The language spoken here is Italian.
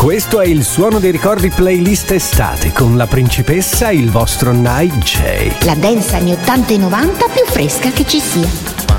Questo è il Suono dei Ricordi playlist estate con la principessa, il vostro Night J. La dance anni 80 e 90 più fresca che ci sia.